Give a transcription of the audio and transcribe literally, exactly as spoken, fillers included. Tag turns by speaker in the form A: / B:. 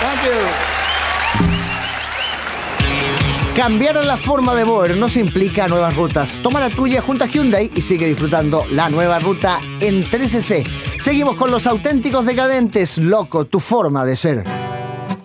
A: Thank you.
B: Cambiar la forma de movernos implica nuevas rutas. Toma la tuya junto a Hyundai y sigue disfrutando la nueva ruta en trece C. Seguimos con los auténticos decadentes. Loco, tu forma de ser.